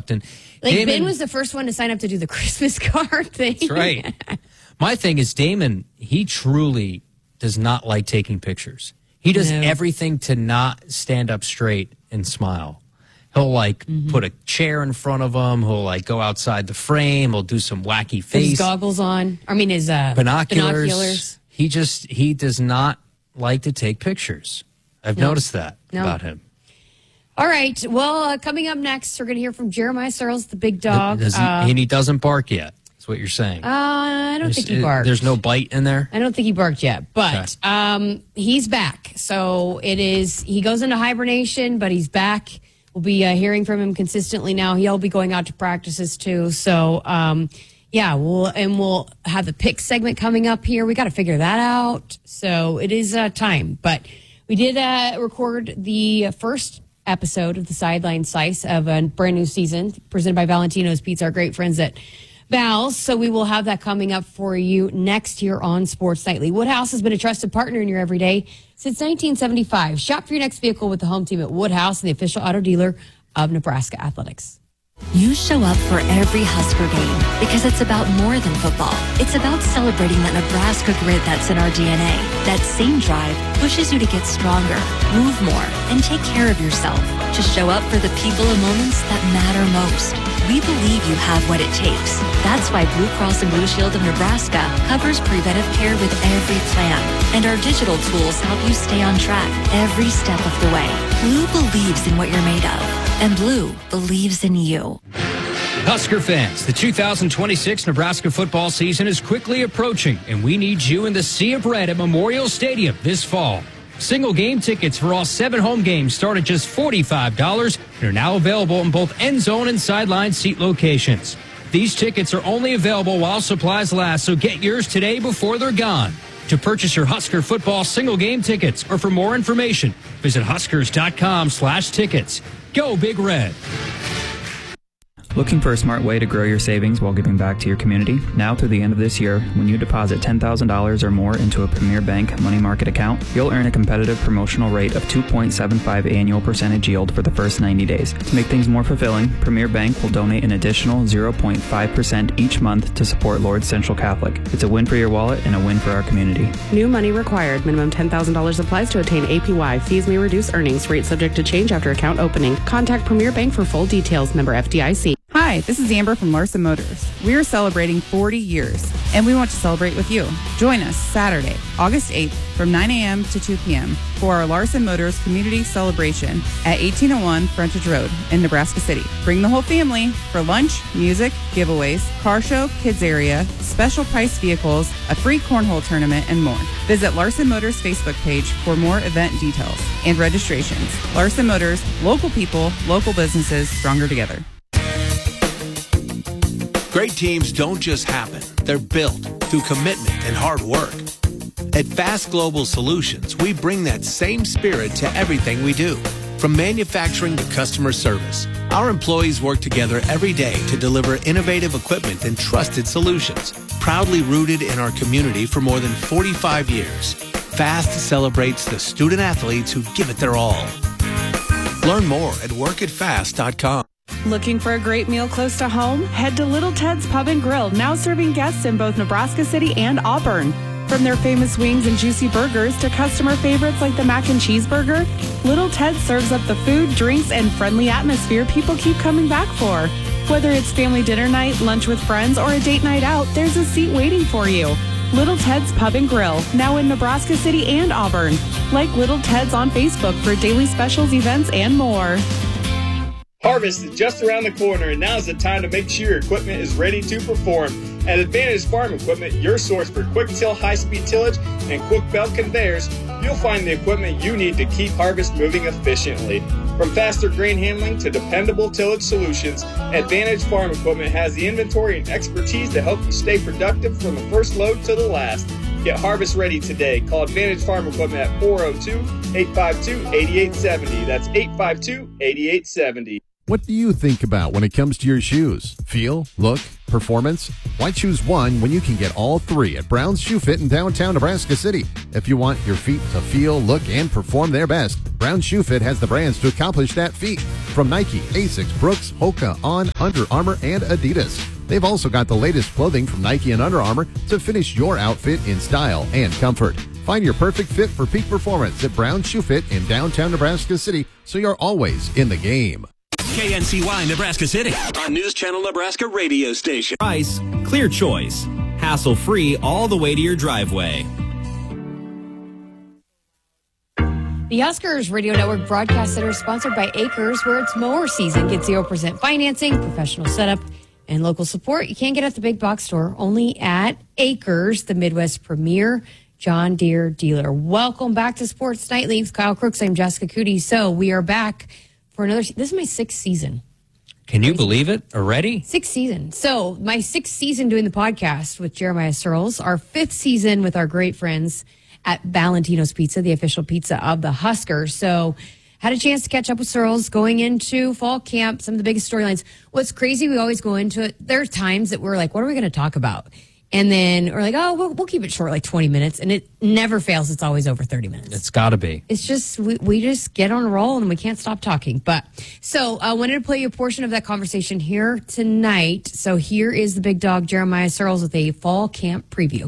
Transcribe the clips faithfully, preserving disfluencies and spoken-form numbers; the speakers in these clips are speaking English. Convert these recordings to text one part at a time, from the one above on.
product. And like Damon, Ben was the first one to sign up to do the Christmas card thing. That's right. My thing is Damon, he truly does not like taking pictures. He does no. everything to not stand up straight and smile. He'll, like, mm-hmm. put a chair in front of him. He'll, like, go outside the frame. He'll do some wacky face. His goggles on. I mean, his uh, binoculars. binoculars. He just, he does not like to take pictures. I've no. noticed that no. about him. All right. Well, uh, coming up next, we're going to hear from Jeremiah Searles, the big dog. Does he, uh, and he doesn't bark yet. That's what you're saying. Uh, I don't there's, think he barked. There's no bite in there? I don't think he barked yet, but okay. um, he's back. So it is, he goes into hibernation, but he's back. We'll be uh, hearing from him consistently now. He'll be going out to practices too. So, um, yeah, we'll, and we'll have the pick segment coming up here. We got to figure that out. So it is uh, time, but we did uh, record the first episode of the Sideline Slice of a brand new season presented by Valentino's Pizza, our great friends at Val's. So we will have that coming up for you next year on Sports Nightly. Woodhouse has been a trusted partner in your everyday since nineteen seventy-five. Shop for your next vehicle with the home team at Woodhouse, the official auto dealer of Nebraska Athletics. You show up for every Husker game because it's about more than football. It's about celebrating that Nebraska grit that's in our D N A. That same drive pushes you to get stronger, move more, and take care of yourself. To show up for the people and moments that matter most. We believe you have what it takes. That's why Blue Cross and Blue Shield of Nebraska covers preventive care with every plan. And our digital tools help you stay on track every step of the way. Blue believes in what you're made of. And Blue believes in you. Husker fans, the two thousand twenty-six Nebraska football season is quickly approaching, and we need you in the Sea of Red at Memorial Stadium this fall. Single game tickets for all seven home games start at just forty-five dollars and are now available in both end zone and sideline seat locations. These tickets are only available while supplies last, so get yours today before they're gone. To purchase your Husker football single game tickets or for more information, visit huskers.com slash tickets. Go Big Red. Looking for a smart way to grow your savings while giving back to your community? Now through the end of this year, when you deposit ten thousand dollars or more into a Premier Bank money market account, you'll earn a competitive promotional rate of two point seven five annual percentage yield for the first ninety days. To make things more fulfilling, Premier Bank will donate an additional zero point five percent each month to support Lourdes Central Catholic. It's a win for your wallet and a win for our community. New money required. Minimum ten thousand dollars applies to attain A P Y. Fees may reduce earnings. Rate subject to change after account opening. Contact Premier Bank for full details. Member F D I C. Hi, this is Amber from Larson Motors. We are celebrating forty years, and we want to celebrate with you. Join us Saturday, August eighth from nine a.m. to two p.m. for our Larson Motors Community Celebration at eighteen oh one Frontage Road in Nebraska City. Bring the whole family for lunch, music, giveaways, car show, kids area, special price vehicles, a free cornhole tournament, and more. Visit Larson Motors Facebook page for more event details and registrations. Larson Motors, local people, local businesses, stronger together. Great teams don't just happen. They're built through commitment and hard work. At Fast Global Solutions, we bring that same spirit to everything we do. From manufacturing to customer service, our employees work together every day to deliver innovative equipment and trusted solutions. Proudly rooted in our community for more than forty-five years, Fast celebrates the student athletes who give it their all. Learn more at work at fast dot com. Looking for a great meal close to home? Head to Little Ted's Pub and Grill, now serving guests in both Nebraska City and Auburn. From their famous wings and juicy burgers to customer favorites like the mac and cheese burger, Little Ted serves up the food, drinks, and friendly atmosphere people keep coming back for. Whether it's family dinner night, lunch with friends, or a date night out, there's a seat waiting for you. Little Ted's Pub and Grill, now in Nebraska City and Auburn. Like Little Ted's on Facebook for daily specials, events, and more. Harvest is just around the corner, and now's the time to make sure your equipment is ready to perform. At Advantage Farm Equipment, your source for quick-till high-speed tillage and quick-belt conveyors, you'll find the equipment you need to keep harvest moving efficiently. From faster grain handling to dependable tillage solutions, Advantage Farm Equipment has the inventory and expertise to help you stay productive from the first load to the last. Get harvest ready today. Call Advantage Farm Equipment at four oh two, eight five two, eight eight seven oh. That's eight five two, eight eight seven oh. What do you think about when it comes to your shoes? Feel, look, performance? Why choose one when you can get all three at Brown's Shoe Fit in downtown Nebraska City? If you want your feet to feel, look, and perform their best, Brown's Shoe Fit has the brands to accomplish that feat. From Nike, Asics, Brooks, Hoka, On, Under Armour, and Adidas. They've also got the latest clothing from Nike and Under Armour to finish your outfit in style and comfort. Find your perfect fit for peak performance at Brown's Shoe Fit in downtown Nebraska City, so you're always in the game. K N C Y Nebraska City on News Channel Nebraska radio station. Price, clear choice, hassle-free all the way to your driveway. The Huskers Radio Network Broadcast Center is sponsored by Acres, where it's mower season. Get zero percent financing, professional setup, and local support you can't get at the big box store, only at Acres, the Midwest premier John Deere dealer. Welcome back to Sports Nightly with Kyle Crooks. I'm Jessica Cootie. So we are back for another, this is my sixth season. Can you believe it already? Sixth season. So my sixth season doing the podcast with Jeremiah Searles, our fifth season with our great friends at Valentino's Pizza, the official pizza of the Huskers. So had a chance to catch up with Searles going into fall camp, some of the biggest storylines. What's crazy, we always go into it. There's times that we're like, what are we going to talk about? And then we're like, oh, we'll, we'll keep it short, like twenty minutes. And it never fails. It's always over thirty minutes. It's got to be. It's just, we, we just get on a roll and we can't stop talking. But so I wanted to play you a portion of that conversation here tonight. So here is the big dog, Jeremiah Searles, with a fall camp preview.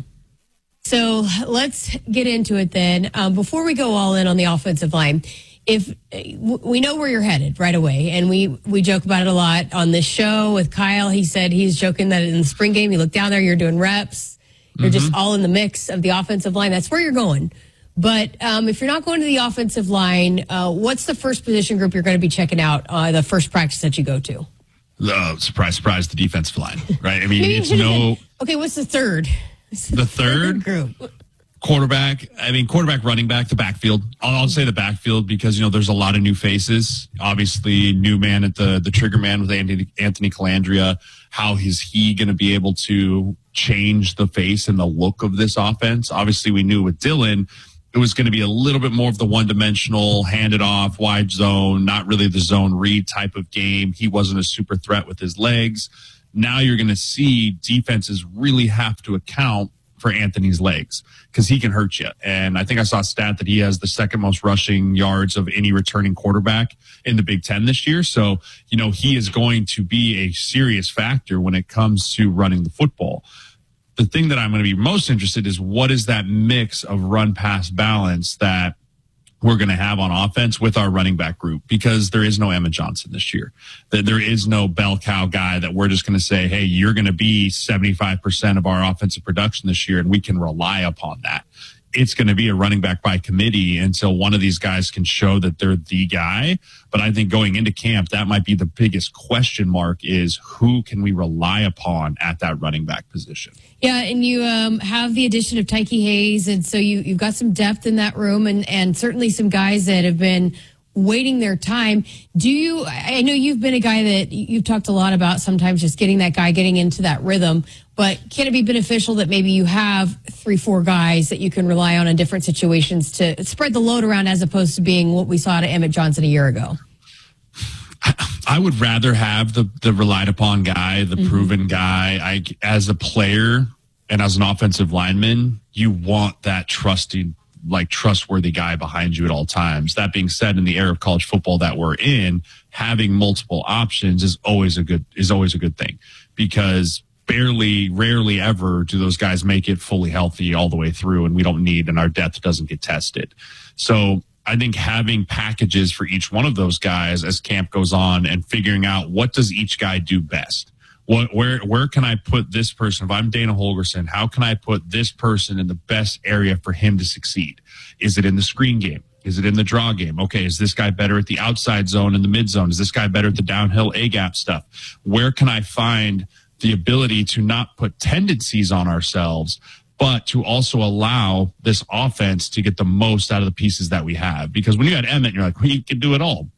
So let's get into it then. Um, before we go all in on the offensive line, if we know where you're headed right away, and we, we joke about it a lot on this show with Kyle. He said he's joking that in the spring game, you look down there, you're doing reps. You're mm-hmm. just all in the mix of the offensive line. That's where you're going. But um, if you're not going to the offensive line, uh, what's the first position group you're going to be checking out uh, the first practice that you go to? Uh, surprise, surprise, the defensive line, right? I mean, it's no... Okay, what's the third? The third group. Quarterback, I mean, quarterback, running back, the backfield. I'll, I'll say the backfield because, you know, there's a lot of new faces. Obviously, new man at the, the trigger man with Anthony, Anthony Calandria. How is he going to be able to change the face and the look of this offense? Obviously, we knew with Dylan, it was going to be a little bit more of the one-dimensional, handed off, wide zone, not really the zone read type of game. He wasn't a super threat with his legs. Now you're going to see defenses really have to account for Anthony's legs because he can hurt you. And I think I saw a stat that he has the second most rushing yards of any returning quarterback in the Big Ten this year. So, you know, he is going to be a serious factor when it comes to running the football. The thing that I'm going to be most interested is what is that mix of run-pass balance that we're going to have on offense with our running back group, because there is no Emmett Johnson this year. There is no bell cow guy that we're just going to say, hey, you're going to be seventy-five percent of our offensive production this year, and we can rely upon that. It's going to be a running back by committee until one of these guys can show that they're the guy. But I think going into camp, that might be the biggest question mark is who can we rely upon at that running back position? Yeah, and you um, have the addition of Tyke Hayes, and so you, you've got some depth in that room and, and certainly some guys that have been waiting their time. Do you, I know you've been a guy that you've talked a lot about sometimes just getting that guy getting into that rhythm, but can it be beneficial that maybe you have three, four guys that you can rely on in different situations to spread the load around as opposed to being what we saw to Emmett Johnson a year ago? I would rather have the, the relied upon guy, the mm-hmm. proven guy. I, as a player and as an offensive lineman, you want that trusting like trustworthy guy behind you at all times. That being said, in the era of college football that we're in, having multiple options is always a good, is always a good thing, because barely, rarely ever do those guys make it fully healthy all the way through, and we don't need, and our depth doesn't get tested. So I think having packages for each one of those guys as camp goes on and figuring out what does each guy do best. What, where, where can I put this person? If I'm Dana Holgorsen, how can I put this person in the best area for him to succeed? Is it in the screen game? Is it in the draw game? Okay, is this guy better at the outside zone and the mid zone? Is this guy better at the downhill A-gap stuff? Where can I find the ability to not put tendencies on ourselves, but to also allow this offense to get the most out of the pieces that we have? Because when you had Emmett, you're like, well, you can do it all.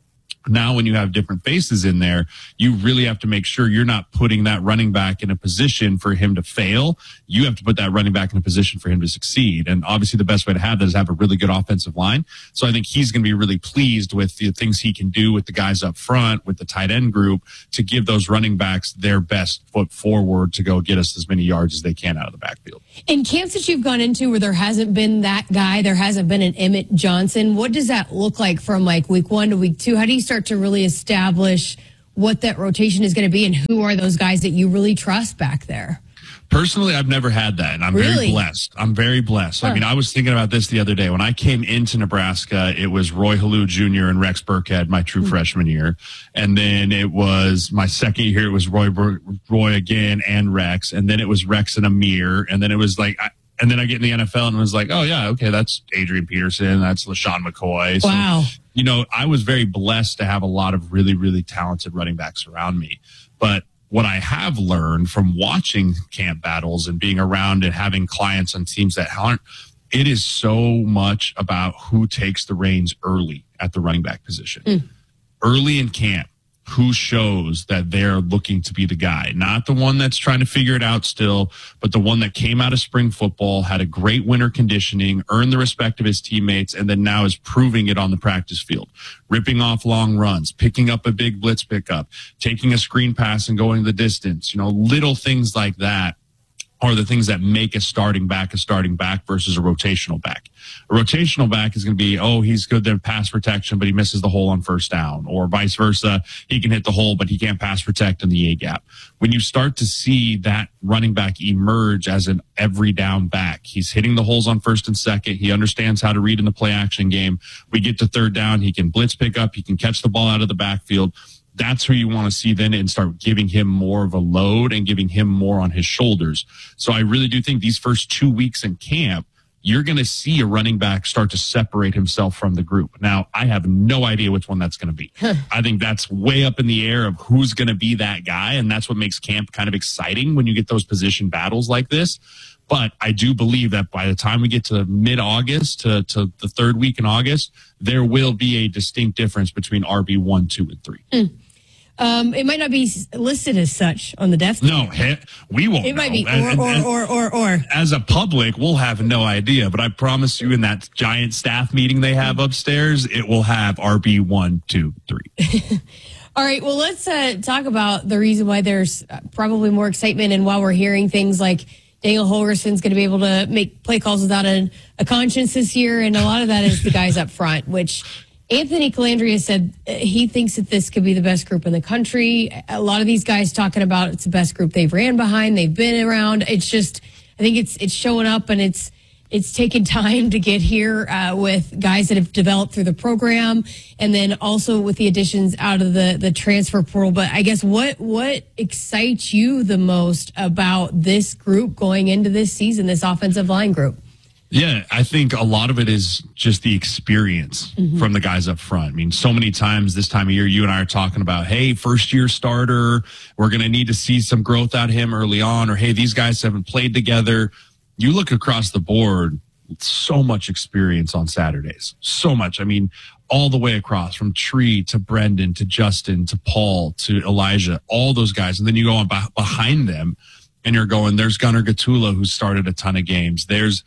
Now, when you have different faces in there, you really have to make sure you're not putting that running back in a position for him to fail. You have to put that running back in a position for him to succeed. And obviously the best way to have that is have a really good offensive line. So I think he's going to be really pleased with the things he can do with the guys up front, with the tight end group, to give those running backs their best foot forward to go get us as many yards as they can out of the backfield. In camps that you've gone into where there hasn't been that guy, there hasn't been an Emmett Johnson, what does that look like from like week one to week two? How do you start to really establish what that rotation is going to be, and who are those guys that you really trust back there? Personally, I've never had that, and I'm Really? very blessed. I'm very blessed. Huh. I mean, I was thinking about this the other day. When I came into Nebraska, it was Roy Halou Junior and Rex Burkhead my true Mm. freshman year. And then it was my second year, it was Roy Bur- Roy again and Rex. And then it was Rex and Amir. And then it was like, I, and then I get in the N F L and it was like, oh, yeah, okay, that's Adrian Peterson. That's LaShawn McCoy. So, Wow. you know, I was very blessed to have a lot of really, really talented running backs around me. But what I have learned from watching camp battles and being around and having clients on teams that aren't, it is so much about who takes the reins early at the running back position. Mm. Early in camp, who shows that they're looking to be the guy, not the one that's trying to figure it out still, but the one that came out of spring football, had a great winter conditioning, earned the respect of his teammates, and then now is proving it on the practice field, ripping off long runs, picking up a big blitz pickup, taking a screen pass and going the distance, you know, little things like that are the things that make a starting back a starting back versus a rotational back. A rotational back is going to be, oh, he's good at pass protection, but he misses the hole on first down, or vice versa. He can hit the hole, but he can't pass protect in the A gap. When you start to see that running back emerge as an every down back, he's hitting the holes on first and second. He understands how to read in the play action game. We get to third down. He can blitz pick up. He can catch the ball out of the backfield. That's who you want to see then and start giving him more of a load and giving him more on his shoulders. So I really do think these first two weeks in camp, you're going to see a running back start to separate himself from the group. Now, I have no idea which one that's going to be. I think that's way up in the air of who's going to be that guy, and that's what makes camp kind of exciting when you get those position battles like this. But I do believe that by the time we get to mid-August to, to the third week in August, there will be a distinct difference between R B one, two, and three. Mm. Um, it might not be listed as such on the depth. No, he, we won't. It might know. be or, And- or, and- or, or, or. As a public, we'll have no idea. But I promise you, in that giant staff meeting they have upstairs, it will have R B one, two, three. All right, well, let's uh, talk about the reason why there's probably more excitement, and while we're hearing things like Daniel Holgerson's going to be able to make play calls without a, a conscience this year, and a lot of that is the guys up front, which Anthony Calandria said he thinks that this could be the best group in the country. A lot of these guys talking about it's the best group they've ran behind, they've been around. It's just, I think it's it's showing up, and it's it's taken time to get here uh, with guys that have developed through the program, and then also with the additions out of the the transfer portal. But I guess what what excites you the most about this group going into this season, this offensive line group? Yeah, I think a lot of it is just the experience Mhm. from the guys up front. I mean, so many times this time of year, you and I are talking about, hey, first year starter, we're going to need to see some growth out of him early on, or hey, these guys haven't played together. You look across the board, so much experience on Saturdays, so much. I mean, all the way across from Tree to Brendan to Justin to Paul to Elijah, all those guys. And then you go on beh- behind them, and you're going, there's Gunnar Gatula, who started a ton of games. There's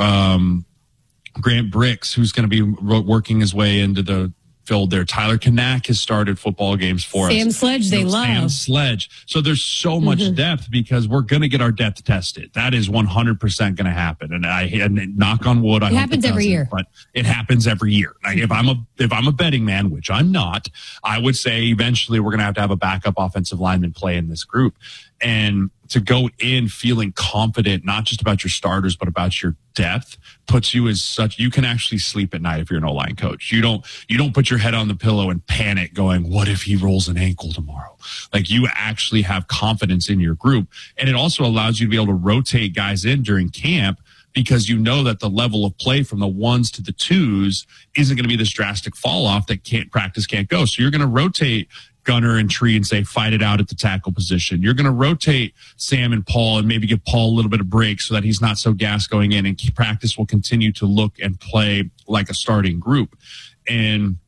um, Grant Bricks, who's going to be ro- working his way into the field there. Tyler Kanak has started football games for Sam us. Sledge, they You know, Sam love. Sledge. So there's so much Mhm. depth because we're going to get our depth tested. That is one hundred percent going to happen. And I and knock on wood. I It hope happens every doesn't, year. but it happens every year. Like if I'm a if I'm a betting man, which I'm not, I would say eventually we're going to have to have a backup offensive lineman play in this group. And to go in feeling confident, not just about your starters, but about your depth, puts you as such, you can actually sleep at night if you're an O-line coach. You don't, you don't put your head on the pillow and panic going, what if he rolls an ankle tomorrow? Like you actually have confidence in your group. And it also allows you to be able to rotate guys in during camp, because you know that the level of play from the ones to the twos isn't going to be this drastic fall off that can't practice, can't go. So you're going to rotate Gunner and Tree and say, fight it out at the tackle position. You're going to rotate Sam and Paul and maybe give Paul a little bit of break so that he's not so gassed going in, and practice will continue to look and play like a starting group. And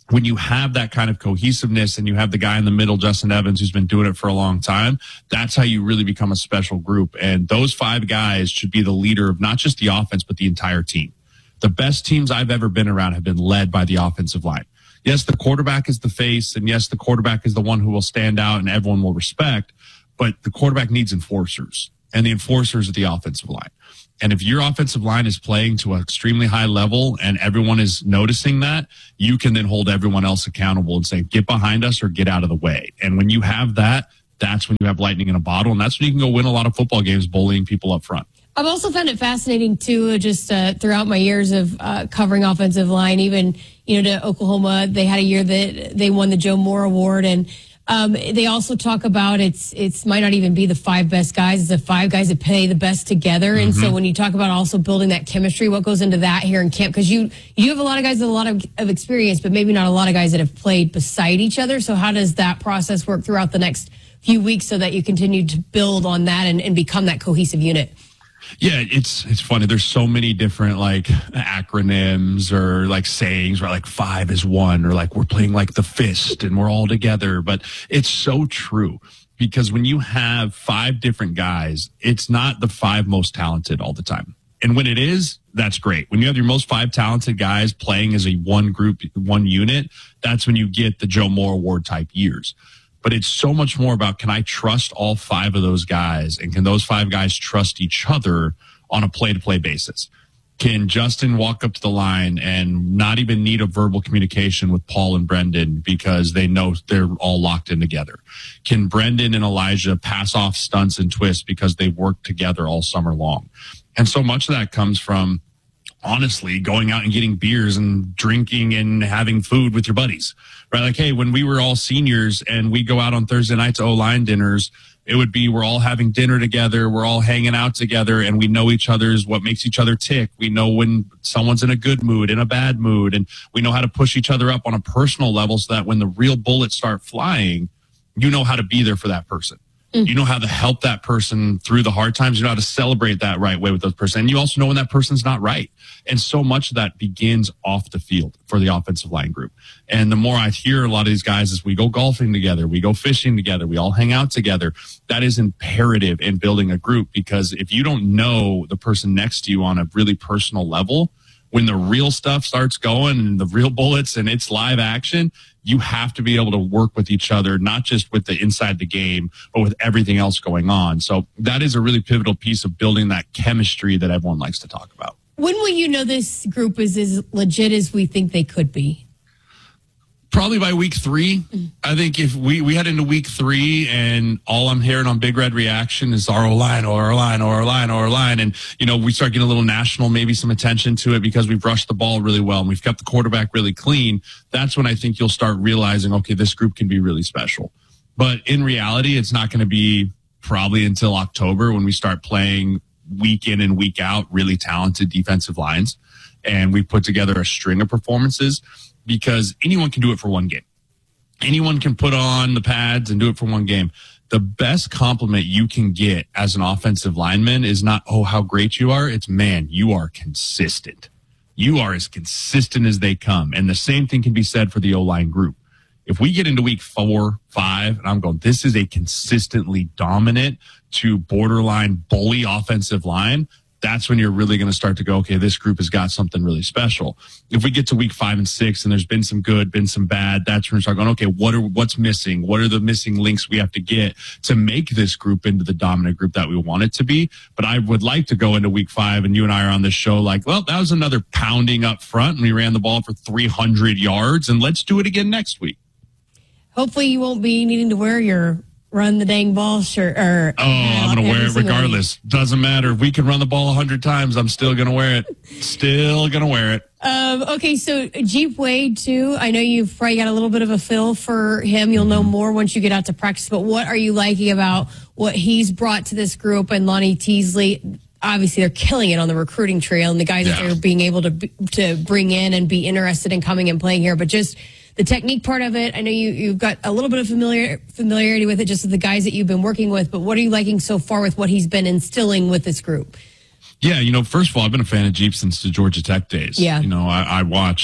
when you have that kind of cohesiveness and you have the guy in the middle, Justin Evans, who's been doing it for a long time, that's how you really become a special group. And those five guys should be the leader of not just the offense, but the entire team. The best teams I've ever been around have been led by the offensive line. Yes, the quarterback is the face, and yes, the quarterback is the one who will stand out and everyone will respect, but the quarterback needs enforcers, and the enforcers are the offensive line. And if your offensive line is playing to an extremely high level and everyone is noticing that, you can then hold everyone else accountable and say, get behind us or get out of the way. And when you have that, that's when you have lightning in a bottle. And that's when you can go win a lot of football games bullying people up front. I've also found it fascinating, too, just uh, throughout my years of uh, covering offensive line, even, you know, to Oklahoma, they had a year that they won the Joe Moore Award. And Um, they also talk about it's it's might not even be the five best guys. It's the five guys that play the best together. And mm-hmm. so when you talk about also building that chemistry, what goes into that here in camp? Because you you have a lot of guys with a lot of, of experience, but maybe not a lot of guys that have played beside each other. So how does that process work throughout the next few weeks so that you continue to build on that and, and become that cohesive unit? Yeah, it's it's funny. There's so many different like acronyms or like sayings, right? Like five is one, or like we're playing like the fist and we're all together. But it's so true, because when you have five different guys, it's not the five most talented all the time. And when it is, that's great. When you have your most five talented guys playing as a one group, one unit, that's when you get the Joe Moore Award type years. But it's so much more about, can I trust all five of those guys? And can those five guys trust each other on a play-to-play basis? Can Justin walk up to the line and not even need a verbal communication with Paul and Brendan because they know they're all locked in together? Can Brendan and Elijah pass off stunts and twists because they worked together all summer long? And so much of that comes from, honestly, going out and getting beers and drinking and having food with your buddies, right? Like, hey, when we were all seniors and we go out on Thursday nights O-line dinners, it would be we're all having dinner together, we're all hanging out together, and we know each other's, what makes each other tick. We know when someone's in a good mood, in a bad mood, and we know how to push each other up on a personal level so that when the real bullets start flying, you know how to be there for that person. You know how to help that person through the hard times. You know how to celebrate that right way with those person. And you also know when that person's not right. And so much of that begins off the field for the offensive line group. And the more I hear a lot of these guys is we go golfing together, we go fishing together, we all hang out together. That is imperative in building a group, because if you don't know the person next to you on a really personal level, when the real stuff starts going and the real bullets and it's live action, you have to be able to work with each other, not just with the inside the game, but with everything else going on. So that is a really pivotal piece of building that chemistry that everyone likes to talk about. When will you know this group is as legit as we think they could be? Probably by week three. I think if we, we head into week three and all I'm hearing on Big Red Reaction is our line or our line or our line or our line. And, you know, we start getting a little national, maybe some attention to it because we've rushed the ball really well and we've kept the quarterback really clean. That's when I think you'll start realizing, okay, this group can be really special. But in reality, it's not going to be probably until October when we start playing week in and week out really talented defensive lines. And we put together a string of performances, because anyone can do it for one game. Anyone can put on the pads and do it for one game. The best compliment you can get as an offensive lineman is not, oh, how great you are. It's, man, you are consistent. You are as consistent as they come. And the same thing can be said for the O-line group. If we get into week four, five, and I'm going, this is a consistently dominant to borderline bully offensive line, that's when you're really going to start to go, okay, this group has got something really special. If we get to week five and six and there's been some good, been some bad, that's when we start going, okay, what are, what's missing? What are the missing links we have to get to make this group into the dominant group that we want it to be? But I would like to go into week five and you and I are on this show like, well, that was another pounding up front and we ran the ball for three hundred yards and let's do it again next week. Hopefully you won't be needing to wear your run the dang ball shirt. Or, oh, I'm going to wear it regardless. Doesn't matter. If we can run the ball a hundred times, I'm still going to wear it. Still going to wear it. Um, okay, so Jeep Wade, too. I know you've probably got a little bit of a feel for him. You'll know more once you get out to practice. But what are you liking about what he's brought to this group? And Lonnie Teasley, obviously, they're killing it on the recruiting trail. And the guys yeah. that they're being able to to bring in and be interested in coming and playing here. But just the technique part of it, I know you, you've got a little bit of familiar, familiarity with it, just with the guys that you've been working with, but what are you liking so far with what he's been instilling with this group? Yeah, you know, first of all, I've been a fan of Jeep since the Georgia Tech days. Yeah. You know, I, I watched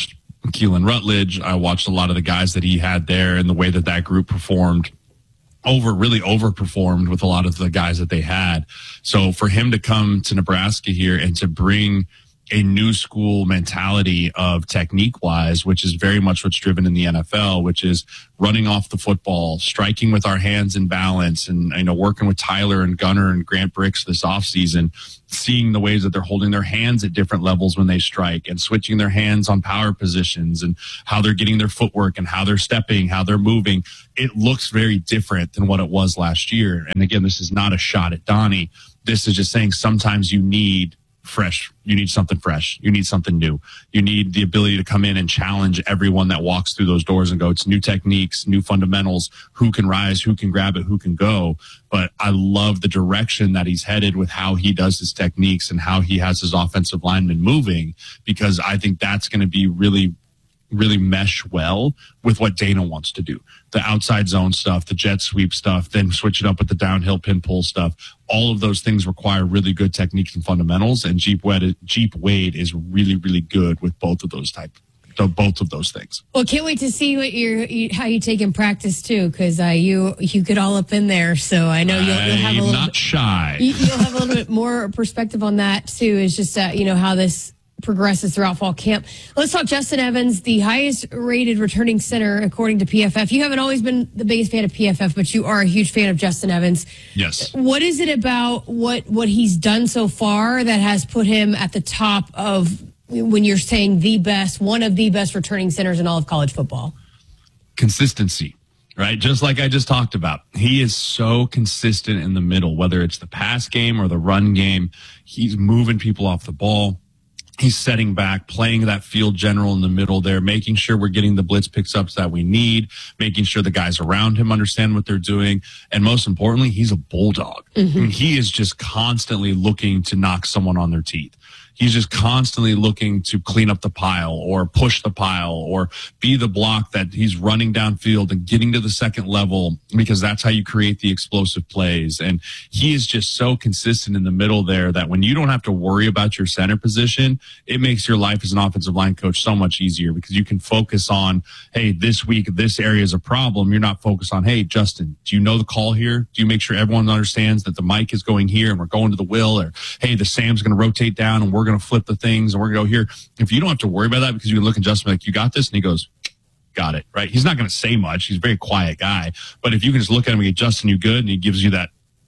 Keelan Rutledge. I watched a lot of the guys that he had there and the way that that group performed. Over really overperformed with a lot of the guys that they had. So for him to come to Nebraska here and to bring a new school mentality of technique wise, which is very much what's driven in the N F L, which is running off the football, striking with our hands in balance, and, you know, working with Tyler and Gunner and Grant Bricks this offseason, seeing the ways that they're holding their hands at different levels when they strike and switching their hands on power positions and how they're getting their footwork and how they're stepping, how they're moving. It looks very different than what it was last year. And again, this is not a shot at Donnie. This is just saying sometimes you need fresh. You need something fresh. You need something new. You need the ability to come in and challenge everyone that walks through those doors and go, it's new techniques, new fundamentals, who can rise, who can grab it, who can go. But I love the direction that he's headed with how he does his techniques and how he has his offensive linemen moving, because I think that's going to be really really mesh well with what Dana wants to do. The outside zone stuff, the jet sweep stuff, then switch it up with the downhill pin pull stuff. All of those things require really good techniques and fundamentals, and Jeep Wade, Jeep Wade is really, really good with both of those type, both of those things. Well, can't wait to see what you're, you, how you take in practice too, because uh, you you get all up in there. So I know you'll, you'll have a little not bit, shy. You, you'll have a little bit more perspective on that too. Is just uh, you know how this progresses throughout fall camp. Let's talk Justin Evans, the highest rated returning center according to P F F. You haven't always been the biggest fan of P F F, but you are a huge fan of Justin Evans. Yes. What is it about what what he's done so far that has put him at the top of, when you're saying the best, one of the best returning centers in all of college football? Consistency, right? Just like I just talked about. He is so consistent in the middle, whether it's the pass game or the run game. He's moving people off the ball. He's setting back, playing that field general in the middle there, making sure we're getting the blitz picks ups that we need, making sure the guys around him understand what they're doing. And most importantly, he's a bulldog. Mm-hmm. I mean, he is just constantly looking to knock someone on their teeth. He's just constantly looking to clean up the pile or push the pile or be the block that he's running downfield and getting to the second level, because that's how you create the explosive plays. And he is just so consistent in the middle there that when you don't have to worry about your center position, it makes your life as an offensive line coach so much easier, because you can focus on, hey, this week, this area is a problem. You're not focused on, hey, Justin, do you know the call here? Do you make sure everyone understands that the mic is going here and we're going to the will? Or, hey, the Sam's going to rotate down and we're going to flip the things and we're going to go here. If you don't have to worry about that, because you can look at Justin like, you got this, and he goes, got it, right? He's not going to say much. He's a very quiet guy. But if you can just look at him and get, Justin, you good? And he gives you that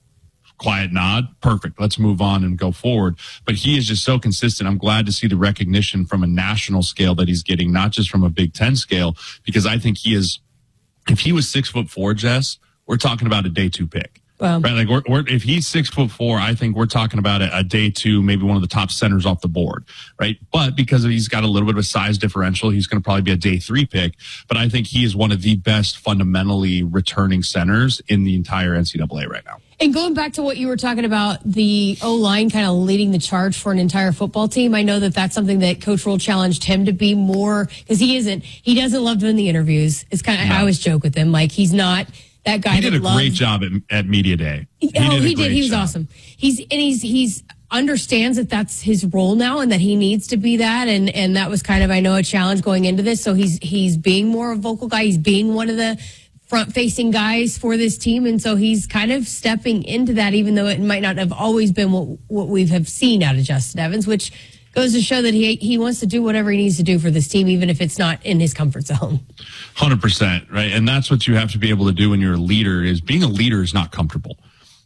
quiet nod, perfect. Let's move on and go forward. But he is just so consistent. I'm glad to see the recognition from a national scale that he's getting, not just from a Big Ten scale, because I think he is, if he was six foot four, Jess, we're talking about a day two pick. Wow. Right, like we're, we're, if he's six foot four, I think we're talking about a, a day two, maybe one of the top centers off the board, right? But because he's got a little bit of a size differential, he's going to probably be a day three pick. But I think he is one of the best fundamentally returning centers in the entire N C double A right now. And going back to what you were talking about, the O-line kind of leading the charge for an entire football team, I know that that's something that Coach Rule challenged him to be more, because he isn't, he doesn't love doing the interviews. It's kind of, no. I always joke with him, like he's not that guy. He did that a loves, great job at, at Media Day. He, oh, did he did. He was job. awesome. He's, and he's, he's, understands that that's his role now and that he needs to be that. And, and that was kind of, I know, a challenge going into this. So he's, he's being more a vocal guy. He's being one of the front facing guys for this team. And so he's kind of stepping into that, even though it might not have always been what, what we have seen out of Justin Evans, which goes to show that he, he wants to do whatever he needs to do for this team, even if it's not in his comfort zone. one hundred percent, right? And that's what you have to be able to do when you're a leader. Is being a leader is not comfortable.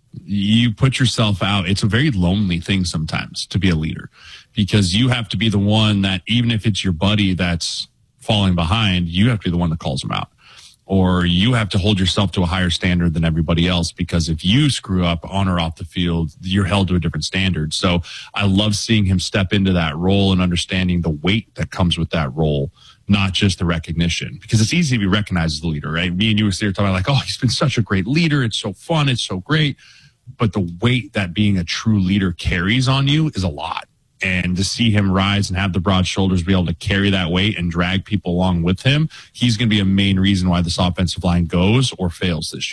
You put yourself out. It's a very lonely thing sometimes to be a leader, because you have to be the one that, even if it's your buddy that's falling behind, you have to be the one that calls them out. Or you have to hold yourself to a higher standard than everybody else, because if you screw up on or off the field, you're held to a different standard. So I love seeing him step into that role and understanding the weight that comes with that role, not just the recognition, because it's easy to be recognized as the leader, right? Me and you were sitting here talking like, oh, he's been such a great leader. It's so fun. It's so great. But the weight that being a true leader carries on you is a lot. And to see him rise and have the broad shoulders, be able to carry that weight and drag people along with him, he's going to be a main reason why this offensive line goes or fails this year.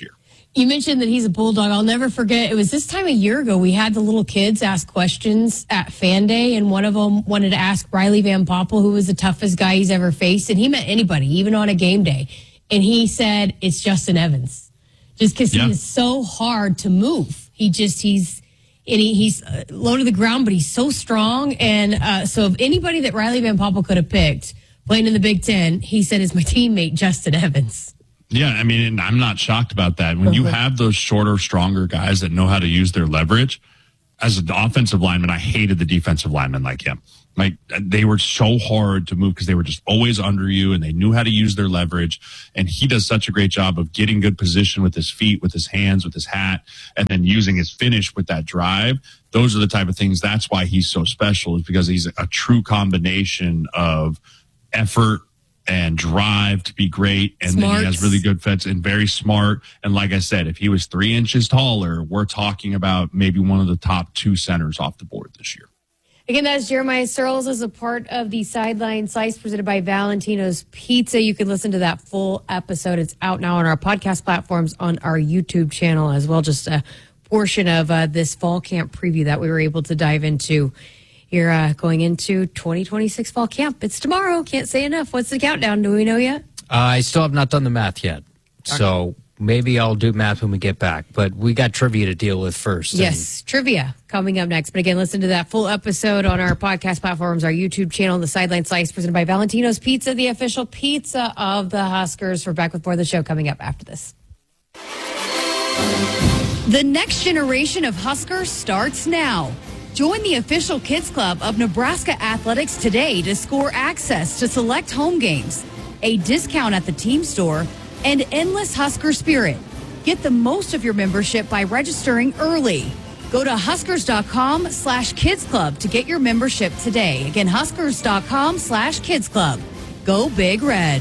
You mentioned that he's a bulldog. I'll never forget. It was this time a year ago. We had the little kids ask questions at Fan Day, and one of them wanted to ask Riley Van Poppel, who was the toughest guy he's ever faced. And he met anybody, even on a game day. And he said, it's Justin Evans. Just because yeah. he is so hard to move. He just, he's, and he, he's low to the ground, but he's so strong. And uh, so if anybody that Riley Van Poppel could have picked playing in the Big Ten, he said is my teammate, Justin Evans. Yeah, I mean, and I'm not shocked about that. When you have those shorter, stronger guys that know how to use their leverage, as an offensive lineman, I hated the defensive linemen like him. Like, they were so hard to move because they were just always under you, and they knew how to use their leverage. And he does such a great job of getting good position with his feet, with his hands, with his hat, and then using his finish with that drive. Those are the type of things. That's why he's so special, is because he's a true combination of effort and drive to be great, and Smarts. Then he has really good fits and very smart. And like I said, if he was three inches taller, we're talking about maybe one of the top two centers off the board this year. Again, that's Jeremiah Searles as a part of the Sideline Slice presented by Valentino's Pizza. You can listen to that full episode. It's out now on our podcast platforms, on our YouTube channel as well. Just a portion of uh, this fall camp preview that we were able to dive into. You're uh, going into twenty twenty-six fall camp. It's tomorrow. Can't say enough. What's the countdown? Do we know yet? Uh, I still have not done the math yet. Okay. So maybe I'll do math when we get back. But we got trivia to deal with first. Yes, trivia coming up next. But again, listen to that full episode on our podcast platforms, our YouTube channel, the Sideline Slice presented by Valentino's Pizza, the official pizza of the Huskers. We're back with more of the show coming up after this. The next generation of Huskers starts now. Join the official Kids Club of Nebraska Athletics today to score access to select home games, a discount at the team store, and endless Husker spirit. Get the most of your membership by registering early. Go to huskers.com slash kids club to get your membership today. Again, huskers.com slash kids club. Go Big Red.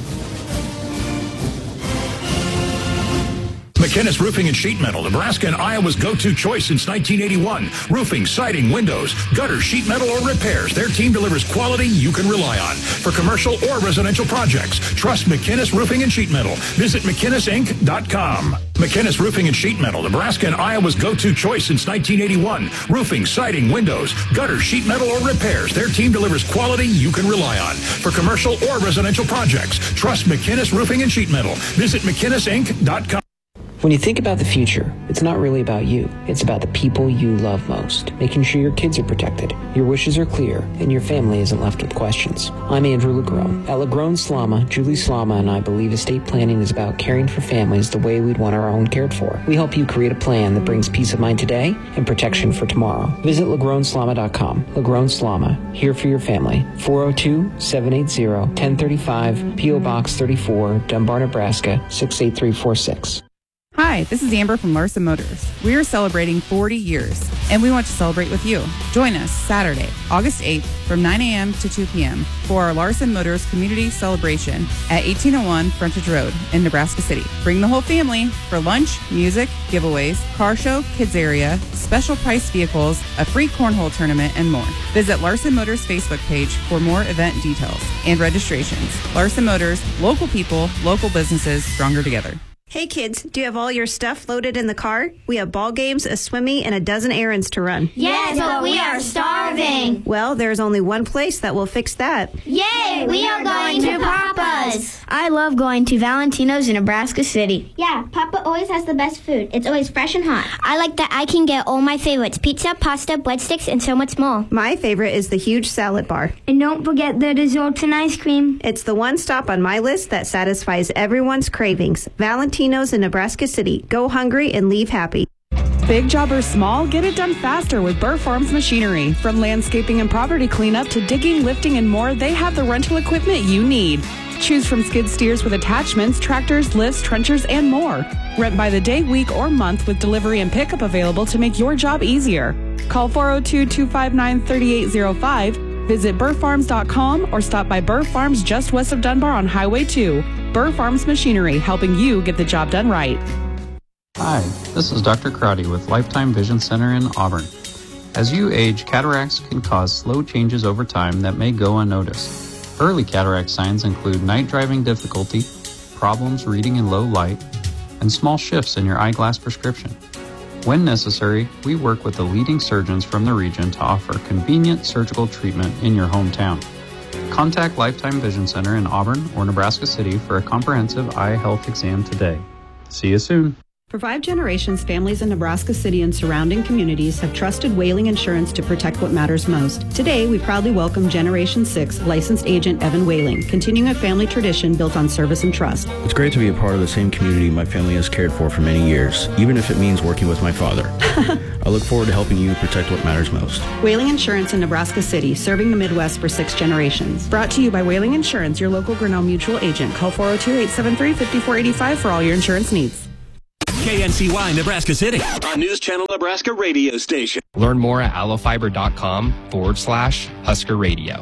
McKinnis Roofing and Sheet Metal, Nebraska and Iowa's go-to choice since nineteen eighty-one. Roofing, siding, windows, gutter, sheet metal, or repairs. Their team delivers quality you can rely on. For commercial or residential projects, trust McKinnis Roofing and Sheet Metal. Visit McKinnis Inc dot com. McKinnis Roofing and Sheet Metal, Nebraska and Iowa's go-to choice since nineteen eighty-one. Roofing, siding, windows, gutter, sheet metal, or repairs. Their team delivers quality you can rely on. For commercial or residential projects, trust McKinnis Roofing and Sheet Metal. Visit McKinnis Inc dot com. When you think about the future, it's not really about you. It's about the people you love most, making sure your kids are protected, your wishes are clear, and your family isn't left with questions. I'm Andrew LaGrone. At LaGrone Slama, Julie Slama and I believe estate planning is about caring for families the way we'd want our own cared for. We help you create a plan that brings peace of mind today and protection for tomorrow. Visit lagrone slama dot com. LaGrone Slama, here for your family. four oh two, seven eight zero, one oh three five, P O Box thirty-four, Dunbar, Nebraska, six eight three four six. Hi, this is Amber from Larson Motors. We are celebrating forty years, and we want to celebrate with you. Join us Saturday, August eighth from nine a.m. to two p.m. for our Larson Motors Community Celebration at eighteen oh one Frontage Road in Nebraska City. Bring the whole family for lunch, music, giveaways, car show, kids area, special price vehicles, a free cornhole tournament, and more. Visit Larson Motors Facebook page for more event details and registrations. Larson Motors, local people, local businesses, stronger together. Hey kids, do you have all your stuff loaded in the car? We have ball games, a swimmy, and a dozen errands to run. Yes, but we are starving. Well, there's only one place that will fix that. Yay, we are going to Papa's. I love going to Valentino's in Nebraska City. Yeah, Papa always has the best food. It's always fresh and hot. I like that I can get all my favorites, pizza, pasta, breadsticks, and so much more. My favorite is the huge salad bar. And don't forget the desserts and ice cream. It's the one stop on my list that satisfies everyone's cravings. Valentino's in Nebraska City. Go hungry and leave happy. Big job or small, get it done faster with Burr Farms Machinery. From landscaping and property cleanup to digging, lifting, and more, they have the rental equipment you need. Choose from skid steers with attachments, tractors, lifts, trenchers, and more. Rent by the day, week, or month with delivery and pickup available to make your job easier. Call four oh two, two five nine, three eight oh five. Visit burr farms dot com or stop by Burr Farms just west of Dunbar on Highway two. Burr Farms Machinery, helping you get the job done right. Hi, this is Doctor Crowdy with Lifetime Vision Center in Auburn. As you age, cataracts can cause slow changes over time that may go unnoticed. Early cataract signs include night driving difficulty, problems reading in low light, and small shifts in your eyeglass prescription. When necessary, we work with the leading surgeons from the region to offer convenient surgical treatment in your hometown. Contact Lifetime Vision Center in Auburn or Nebraska City for a comprehensive eye health exam today. See you soon. For five generations, families in Nebraska City and surrounding communities have trusted Whaling Insurance to protect what matters most. Today, we proudly welcome Generation six licensed agent Evan Whaling, continuing a family tradition built on service and trust. It's great to be a part of the same community my family has cared for for many years, even if it means working with my father. I look forward to helping you protect what matters most. Whaling Insurance in Nebraska City, serving the Midwest for six generations. Brought to you by Whaling Insurance, your local Grinnell Mutual agent. Call four oh two, eight seven three, five four eight five for all your insurance needs. K N C Y Nebraska City, a News Channel Nebraska radio station. Learn more at allofiber.com forward slash Husker Radio.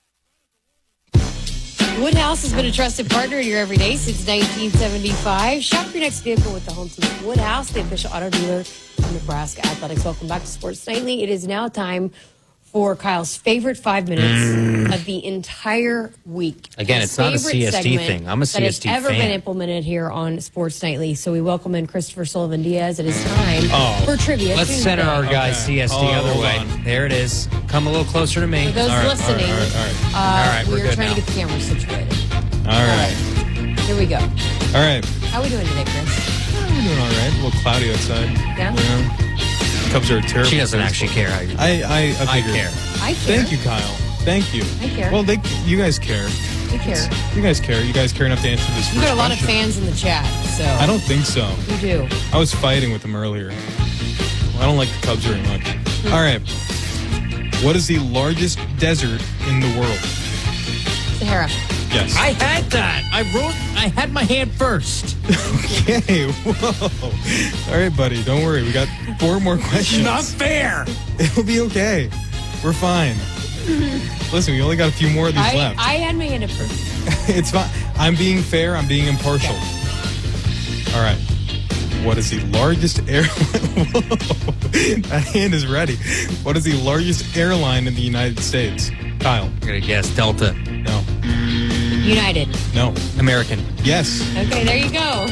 Woodhouse has been a trusted partner in your everyday since nineteen seventy-five. Shop your next vehicle with the home team at Woodhouse, the official auto dealer of Nebraska Athletics. Welcome back to Sports Nightly. It is now time for Kyle's favorite five minutes mm. of the entire week. Again, His it's not a C S D thing. I'm a C S D fan. That has ever fan. been implemented here on Sports Nightly. So we welcome in Christopher Sullivan Diaz. It is time oh. for Trivia Let's Tuesday. center our guy okay. C S D Oh, other hold way. on. There it is. Come a little closer to me. For those all right, listening, all right, all right, all right. Uh, all right we we're are good trying now. to get the camera situated. All right. Here we go. All right. How are we doing today, Chris? Oh, we're doing all right. A little cloudy outside. Yeah? You know? Cubs are terrible. She doesn't actually care how you I, I, I, I care. I care. Thank you, Kyle. Thank you. I care. Well, they, you guys care. We care. You guys care. You guys care enough to answer this You first got a lot question. of fans in the chat, so. I don't think so. You do. I was fighting with them earlier. Well, I don't like the Cubs very much. Hmm. All right. What is the largest desert in the world? Sahara. Yes. I had that. I wrote. I had my hand first. Okay. Whoa. All right, buddy. Don't worry. We got four more questions. Not fair. It'll be okay. We're fine. Listen, we only got a few more of these I, left. I had my hand up first. It's fine. I'm being fair. I'm being impartial. Okay. All right. What is the largest airline? Whoa. That hand is ready. What is the largest airline in the United States? Kyle. I'm going to guess Delta. No. United. No. American. Yes. Okay, there you go.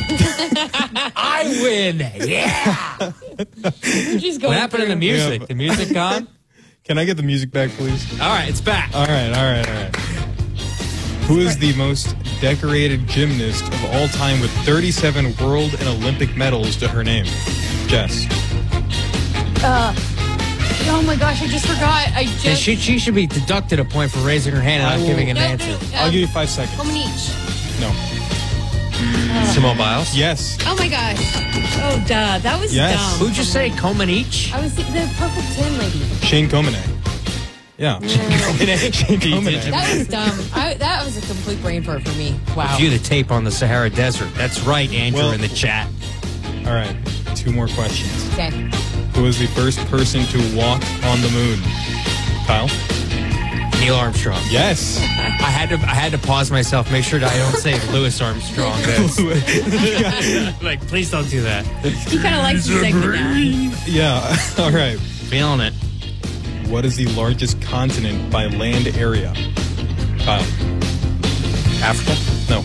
I win. Yeah. Just What happened to the music? Yeah. The music gone? Can I get the music back, please? All right, it's back. All right, all right, all right. Who is the most decorated gymnast of all time with thirty-seven world and Olympic medals to her name? Jess. Uh, oh my gosh, I just forgot. I just. And she, she should be deducted a point for raising her hand and I not will- giving an No, answer. no, I'll um, give you five seconds. How many each? No. Simone Biles? Yes. Oh my gosh. Oh, duh. That was Yes. dumb. Who'd you say? Coleman each? I was the, the perfect ten lady. Shane Comine. Yeah. Shane Comine. That was dumb. I, that was a complete brain fart for me. Wow. View the tape on the Sahara Desert. That's right, Andrew, Well- in the chat. All right. Two more questions. Okay. Who was the first person to walk on the moon? Kyle? Neil Armstrong. Yes. I had to I had to pause myself, make sure that I don't say Louis Armstrong. That's- like, please don't do that. He kind of likes the segment now. Yeah. All right. Feeling it. What is the largest continent by land area? Kyle? Africa? No.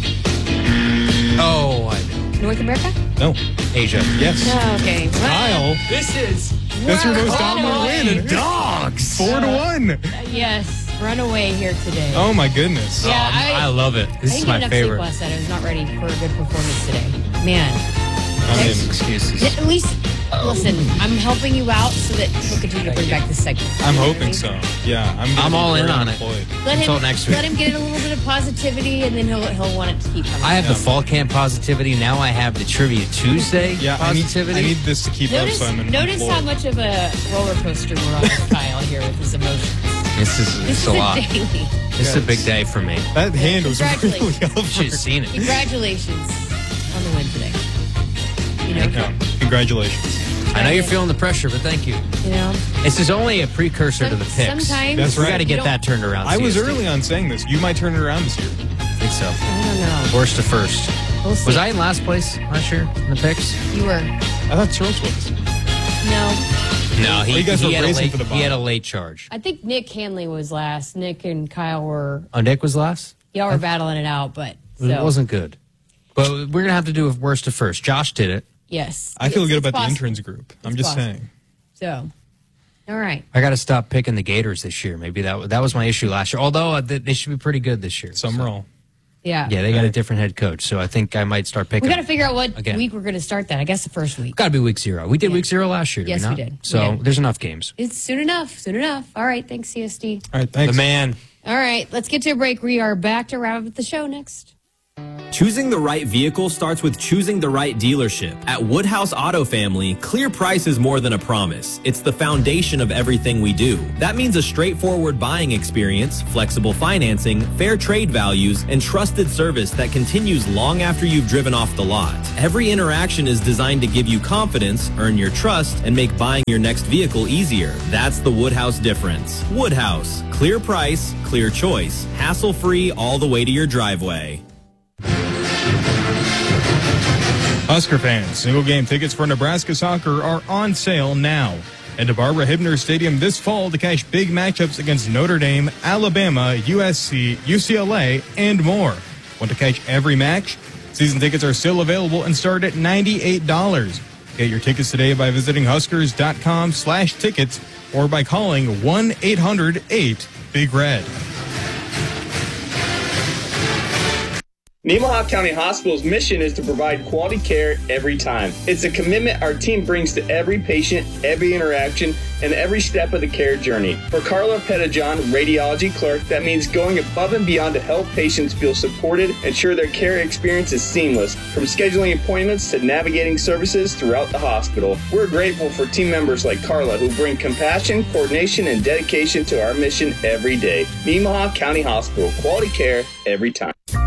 Oh, I know. North America? No. Asia. Yes. Oh, okay. Well, Kyle? This is... That's your most Run dominant away. win. Dogs. Four to one. Uh, yes. Run away here today. Oh, my goodness. Yeah, Oh, I, I love it. This I is didn't my get enough favorite. sleep last night. I was not ready for a good performance today. Man. I mean, Excuses. Yeah, at least, listen, I'm helping you out so that we'll continue to bring back this segment. I'm hoping so. Yeah, I'm. gonna I'm be all in very on it. employed. Let Until him, next week. Let him get a little bit of positivity, and then he'll he'll want it to keep coming. I have the Yeah. fall camp positivity. Now I have the Trivia Tuesday Yeah, I need, positivity. I need this to keep Notice, up, so I'm in notice employed. how much of a roller coaster we're on with Kyle here with his emotions. This is This it's is a a lot. daily. This is a big day for me. That hand was really Congratulations. over. Should have seen it. Congratulations on the win today. You know, Yeah, congratulations. I know you're feeling the pressure, but thank you. you know. This is only a precursor to the picks. Sometimes That's We right. got to you get don't- that turned around. I was C S D. early on saying this. You might turn it around this year. I think so. I don't know. Worst to first. We'll see. Was I in last place last year in the picks? You were. I thought Charles was. No. No, he, You guys he, were had a racing late, for the he had a bottom. late charge. I think Nick Hanley was last. Nick and Kyle were Oh, Nick was last? y'all were battling it out, but so It wasn't good. But we're going to have to do it worst to first. Josh did it. Yes. I feel It's- good it's about the possible. interns group. I'm It's just possible. saying. So, all right. I got to stop picking the Gators this year. Maybe that that was my issue last year. Although uh, they, they should be pretty good this year. Some roll. Yeah. Yeah, they got a different head coach, so I think I might start picking. We got to figure out what again. week we're going to start that. I guess the first week. Got to be week zero. We did Yeah. week zero last year. Did Yes, we, we not? did. We So did. there's enough games. It's soon enough. Soon enough. All right. Thanks, C S D. All right, thanks. The man. All right. Let's get to a break. We are back to wrap up the show next. Choosing the right vehicle starts with choosing the right dealership. At Woodhouse Auto Family, clear price is more than a promise. It's the foundation of everything we do. That means a straightforward buying experience, flexible financing, fair trade values, and trusted service that continues long after you've driven off the lot. Every interaction is designed to give you confidence, earn your trust, and make buying your next vehicle easier. That's the Woodhouse difference. Woodhouse, clear price, clear choice, hassle-free all the way to your driveway. Husker fans, single game tickets for Nebraska soccer are on sale now. Head to Barbara Hibner Stadium this fall to catch big matchups against Notre Dame, Alabama, U S C, U C L A, and more. Want to catch every match? Season tickets are still available and start at ninety-eight dollars. Get your tickets today by visiting huskers.com slash tickets or by calling one eight hundred eight big red. Nemaha County Hospital's mission is to provide quality care every time. It's a commitment our team brings to every patient, every interaction, and every step of the care journey. For Carla Pettijohn, radiology clerk, that means going above and beyond to help patients feel supported, ensure their care experience is seamless, from scheduling appointments to navigating services throughout the hospital. We're grateful for team members like Carla who bring compassion, coordination, and dedication to our mission every day. Nemaha County Hospital, quality care every time.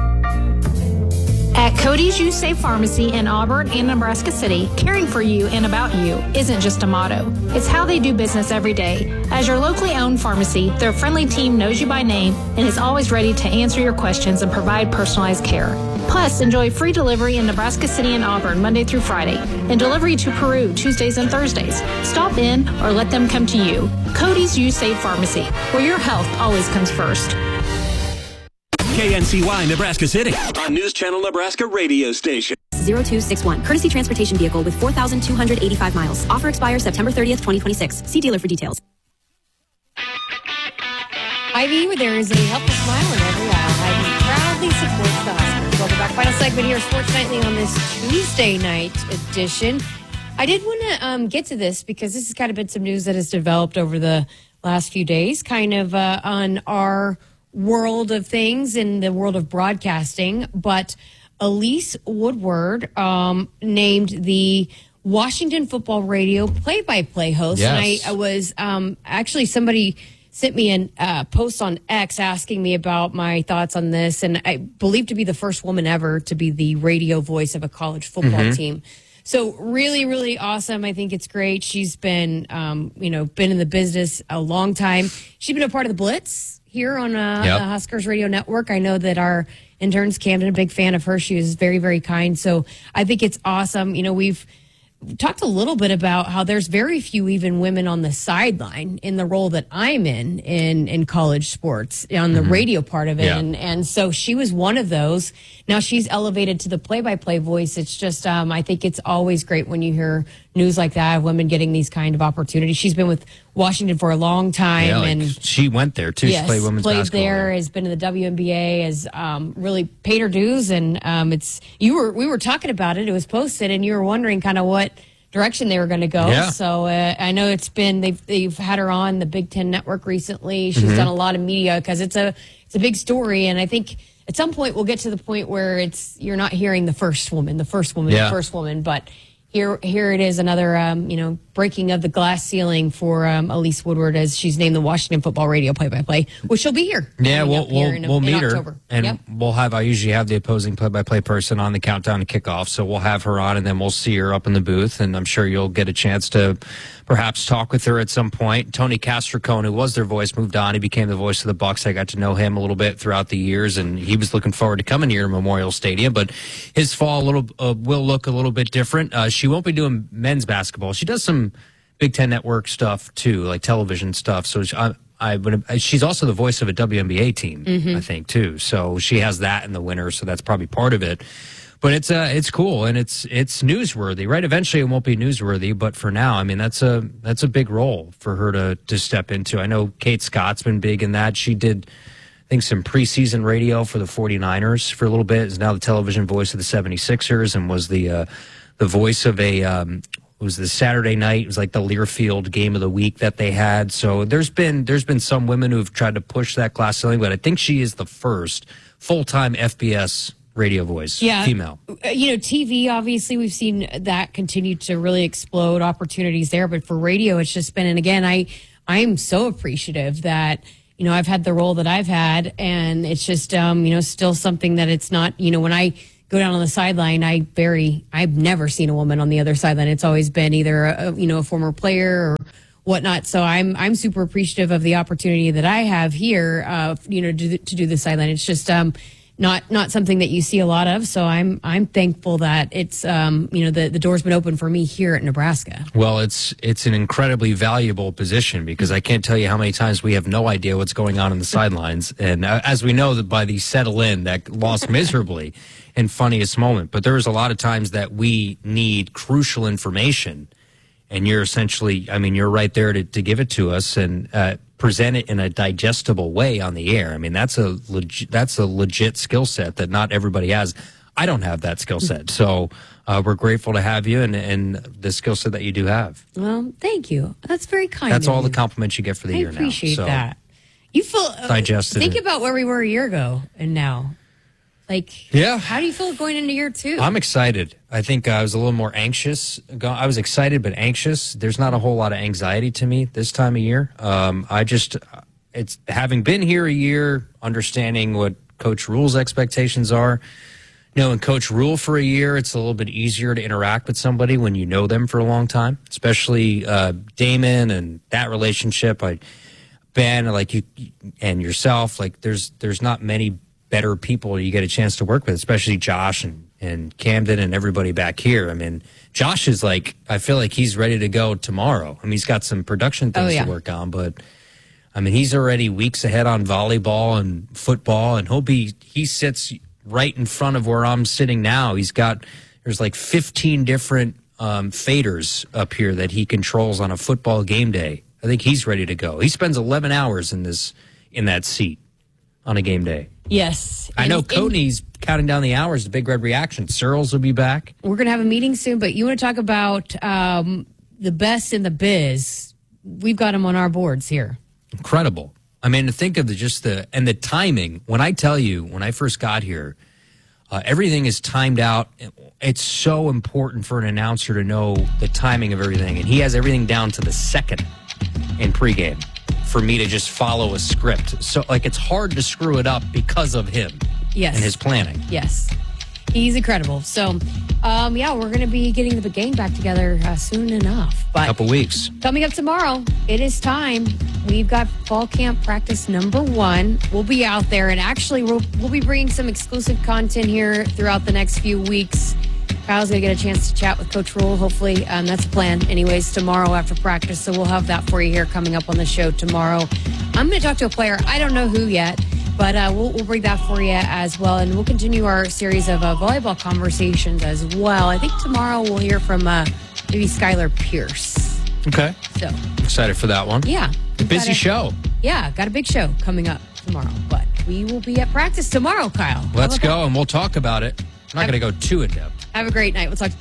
At Cody's You Save Pharmacy in Auburn and Nebraska City, caring for you and about you isn't just a motto. It's how they do business every day. As your locally owned pharmacy, their friendly team knows you by name and is always ready to answer your questions and provide personalized care. Plus, enjoy free delivery in Nebraska City and Auburn Monday through Friday and delivery to Peru Tuesdays and Thursdays. Stop in or let them come to you. Cody's You Save Pharmacy, where your health always comes first. K N C Y Nebraska City on News Channel Nebraska radio station. zero two six one. Courtesy transportation vehicle with four thousand two hundred eighty-five miles. Offer expires September thirtieth, twenty twenty-six. See dealer for details. Ivy, there is a helpless smile in every aisle. Ivy proudly supports the Huskers. Welcome back. Final segment here, Sports Nightly on this Tuesday night edition. I did want to um, get to this because this has kind of been some news that has developed over the last few days, kind of uh, on our world of things in the world of broadcasting. But Elise Woodward um, named the Washington Football Radio play-by-play host. Yes. And I, I was um, actually somebody sent me a uh, post on X asking me about my thoughts on this. And I believe to be the first woman ever to be the radio voice of a college football Mhm. team. So really, really awesome. I think it's great. She's been, um, you know, been in the business a long time. She's been a part of the Blitz here on uh, Yep. the Huskers Radio Network. I know that our interns, Camden, a big fan of her. She was very, very kind. So I think it's awesome. You know, we've talked a little bit about how there's very few even women on the sideline in the role that I'm in in, in college sports on the Mhm. radio part of it. Yeah. And, and so she was one of those. Now she's elevated to the play-by-play voice. It's just, um, I think it's always great when you hear news like that of women getting these kind of opportunities. She's been with Washington for a long time. Yeah, like, and she went there too. Yes, she played women's played basketball. there, has been in the W N B A, has um, really paid her dues, and um, it's you were we were talking about it. It was posted, and you were wondering kind of what direction they were going to go. Yeah. So uh, I know it's been they've they've had her on the Big Ten Network recently. She's Mhm. done a lot of media because it's a it's a big story, and I think at some point we'll get to the point where it's you're not hearing the first woman, the first woman, Yeah. the first woman, but. Here, here it is, another, um, you know, breaking of the glass ceiling for um, Elise Woodward as she's named the Washington Football Radio play-by-play, which she'll be here. Yeah, coming we'll up here we'll, in, we'll in meet her, October. and Yep. we'll have. I usually have the opposing play-by-play person on the countdown to kickoff, so we'll have her on, and then we'll see her up in the booth, and I'm sure you'll get a chance to perhaps talk with her at some point. Tony Castricone, who was their voice, moved on. He became the voice of the Bucks. I got to know him a little bit throughout the years, and he was looking forward to coming here to Memorial Stadium. But his fall a little uh, will look a little bit different. Uh, she won't be doing men's basketball. She does some Big Ten Network stuff too, like television stuff. So she, I, I would. She's also the voice of a W N B A team, Mhm. I think, too. So she has that in the winter. So that's probably part of it. But it's uh, it's cool and it's it's newsworthy, right? Eventually, it won't be newsworthy, but for now, I mean, that's a that's a big role for her to to step into. I know Kate Scott's been big in that. She did, I think, some preseason radio for the forty-niners for a little bit. Is now the television voice of the seventy-sixers and was the uh, the voice of a. Um, it was the Saturday night. It was like the Learfield game of the week that they had. So there's been there's been some women who've tried to push that glass ceiling, but I think she is the first full-time F B S radio voice, yeah, female. You know, T V, obviously, we've seen that continue to really explode, opportunities there. But for radio, it's just been, and again, I I am so appreciative that, you know, I've had the role that I've had, and it's just, um, you know, still something that it's not, you know, when I go down on the sideline, I very, I've never seen a woman on the other sideline. It's always been either, a, you know, a former player or whatnot. So I'm I'm super appreciative of the opportunity that I have here, uh, you know, to, to do the sideline. It's just, um, Not not something that you see a lot of, so I'm I'm thankful that it's um you know the, the door's been open for me here at Nebraska. Well, it's it's an incredibly valuable position because I can't tell you how many times we have no idea what's going on in the sidelines, and uh, as we know that by the settle in that lost miserably in funniest moment. But there's a lot of times that we need crucial information, and you're essentially, I mean, you're right there to, to give it to us and uh, present it in a digestible way on the air. I mean, that's a legit, that's a legit skill set that not everybody has. I don't have that skill set. So uh, we're grateful to have you and, and the skill set that you do have. Well, thank you. That's very kind That's of all you. the compliments you get for the I year now. appreciate So that. You feel, uh, digested think it. about where we were a year ago and now. Like, Yeah. how do you feel going into year two? I'm excited. I think I was a little more anxious. Go- I was excited but anxious. There's not a whole lot of anxiety to me this time of year. Um, I just, it's having been here a year, understanding what Coach Rule's expectations are. Knowing Coach Rule for a year, it's a little bit easier to interact with somebody when you know them for a long time, especially uh, Damon and that relationship. I, Ben, like you and yourself, like there's there's not many better people you get a chance to work with, especially Josh and, and Camden and everybody back here. I mean, Josh is like, I feel like he's ready to go tomorrow. I mean, he's got some production things Oh, yeah. to work on, but I mean, he's already weeks ahead on volleyball and football, and he'll be, he sits right in front of where I'm sitting now. He's got, there's like fifteen different um, faders up here that he controls on a football game day. I think he's ready to go. He spends eleven hours in this, in that seat on a game day. Yes. I know And- Courtney's counting down the hours to Big Red Reaction. Searles will be back. We're going to have a meeting soon, but you want to talk about um, the best in the biz. We've got them on our boards here. Incredible. I mean, to think of the just the and the timing. When I tell you, when I first got here, uh, everything is timed out. It's so important for an announcer to know the timing of everything, and he has everything down to the second in pregame for me to just follow a script. So, like, it's hard to screw it up because of him Yes. and his planning. Yes. He's incredible. So, um, yeah, we're going to be getting the gang back together uh, soon enough. But Couple weeks. coming up tomorrow, it is time. We've got fall camp practice number one. We'll be out there, and actually, we'll, we'll be bringing some exclusive content here throughout the next few weeks. Kyle's going to get a chance to chat with Coach Rule, hopefully. Um, that's the plan, anyways, tomorrow after practice. So we'll have that for you here coming up on the show tomorrow. I'm going to talk to a player. I don't know who yet, but uh, we'll, we'll bring that for you as well. And we'll continue our series of uh, volleyball conversations as well. I think tomorrow we'll hear from uh, maybe Skylar Pierce. Okay. So Excited for that one. Yeah. A busy Got a- show. Yeah, got a big show coming up tomorrow. But we will be at practice tomorrow, Kyle. How Let's about go, and we'll talk about it. I'm not going to go too in depth. that? Have a great night. We'll talk.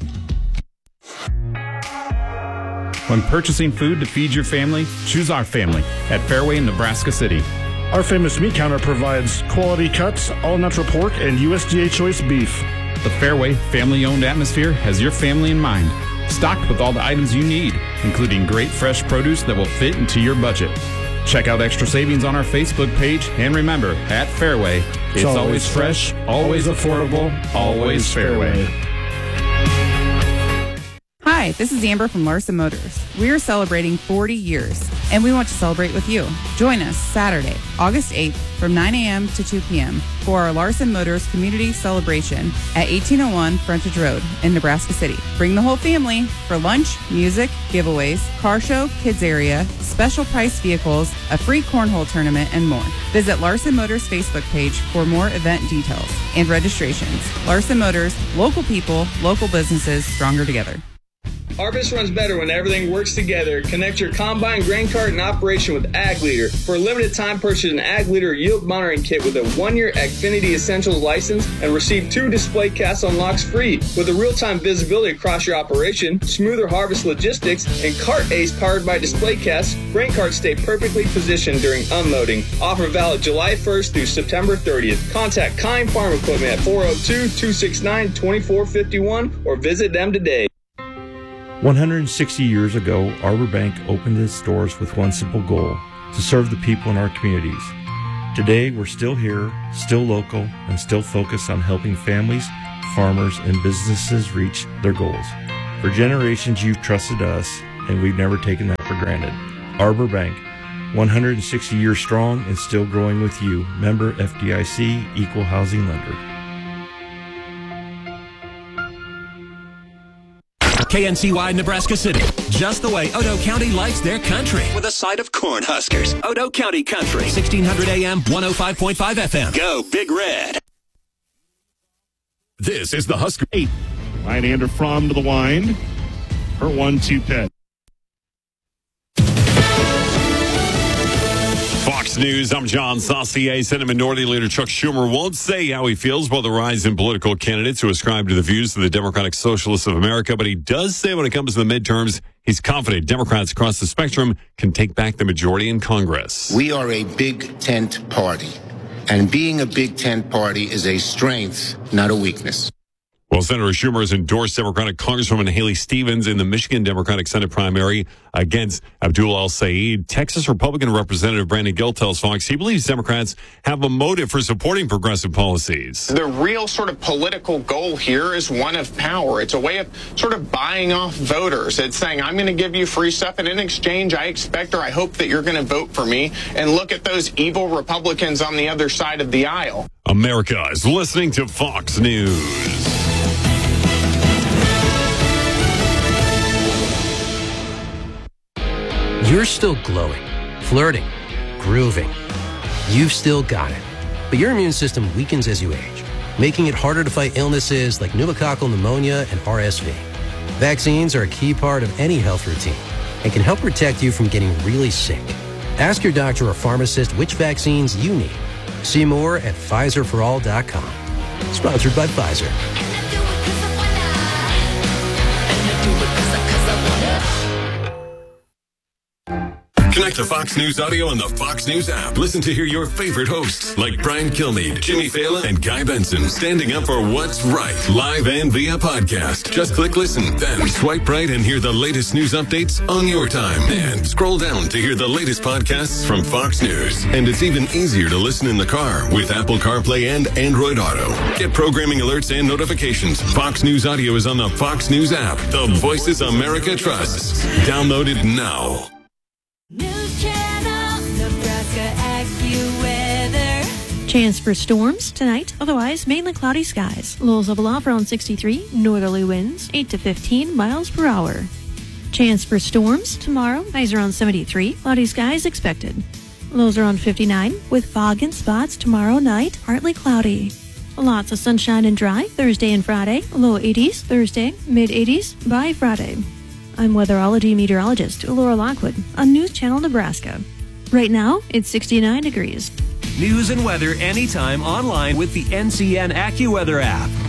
When purchasing food to feed your family, choose our family at Fairway in Nebraska City. Our famous meat counter provides quality cuts, all-natural pork, and U S D A choice beef. The Fairway family-owned atmosphere has your family in mind. Stocked with all the items you need, including great fresh produce that will fit into your budget. Check out extra savings on our Facebook page, and remember, at Fairway, it's, It's always, always fresh, always affordable, always Fairway. Hi, this is Amber from Larson Motors. We are celebrating forty years, and we want to celebrate with you. Join us Saturday, August eighth from nine a.m. to two p.m. for our Larson Motors Community Celebration at eighteen oh one Frontage Road in Nebraska City. Bring the whole family for lunch, music, giveaways, car show, kids area, special price vehicles, a free cornhole tournament, and more. Visit Larson Motors Facebook page for more event details and registrations. Larson Motors, local people, local businesses, stronger together. Harvest runs better when everything works together. Connect your combine, grain cart, and operation with Ag Leader. For a limited time, purchase an Ag Leader yield monitoring kit with a one-year Agfinity Essentials license and receive two display cast unlocks free. With a real-time visibility across your operation, smoother harvest logistics, and Cart Ace powered by display casts, grain carts stay perfectly positioned during unloading. Offer valid July first through September thirtieth. Contact Kine Farm Equipment at four oh two, two six nine, two four five one or visit them today. one hundred sixty years ago, Arbor Bank opened its doors with one simple goal, to serve the people in our communities. Today, we're still here, still local, and still focused on helping families, farmers, and businesses reach their goals. For generations, you've trusted us, and we've never taken that for granted. Arbor Bank, one hundred sixty years strong and still growing with you. Member F D I C, Equal Housing Lender. K N C Y Nebraska City, just the way Otoe County likes their country. With a side of Cornhuskers. Otoe County Country, sixteen hundred A M, one oh five point five F M. Go Big Red. This is the Husker eight. Right-hander from to the wind. Her one two pitch. Fox News, I'm John Saucier. Senate Minority Leader Chuck Schumer won't say how he feels about the rise in political candidates who ascribe to the views of the Democratic Socialists of America, but he does say when it comes to the midterms, he's confident Democrats across the spectrum can take back the majority in Congress. We are a big tent party, and being a big tent party is a strength, not a weakness. Well, Senator Schumer has endorsed Democratic Congresswoman Haley Stevens in the Michigan Democratic Senate primary against Abdul El-Sayed. Texas Republican Representative Brandon Gill tells Fox he believes Democrats have a motive for supporting progressive policies. The real sort of political goal here is one of power. It's a way of sort of buying off voters. It's saying, I'm going to give you free stuff, and in exchange, I expect or I hope that you're going to vote for me. And look at those evil Republicans on the other side of the aisle. America is listening to Fox News. You're still glowing, flirting, grooving. You've still got it. But your immune system weakens as you age, making it harder to fight illnesses like pneumococcal pneumonia and R S V. Vaccines are a key part of any health routine and can help protect you from getting really sick. Ask your doctor or pharmacist which vaccines you need. See more at Pfizer for all dot com. Sponsored by Pfizer. Connect to Fox News Audio on the Fox News app. Listen to hear your favorite hosts like Brian Kilmeade, Jimmy Fallon, and Guy Benson standing up for what's right, live and via podcast. Just click listen, then swipe right and hear the latest news updates on your time. And scroll down to hear the latest podcasts from Fox News. And it's even easier to listen in the car with Apple CarPlay and Android Auto. Get programming alerts and notifications. Fox News Audio is on the Fox News app. The voices America trusts. Download it now. News Channel, Nebraska AccuWeather. Chance for storms tonight, otherwise mainly cloudy skies. Lows level off around sixty-three, northerly winds eight to fifteen miles per hour. Chance for storms tomorrow, highs around seventy-three, cloudy skies expected. Lows around fifty-nine, with fog in spots tomorrow night, partly cloudy. Lots of sunshine and dry Thursday and Friday, low eighties Thursday, mid eighties by Friday. I'm weatherology meteorologist Laura Lockwood on News Channel Nebraska. Right now, it's sixty-nine degrees. News and weather anytime online with the N C N AccuWeather app.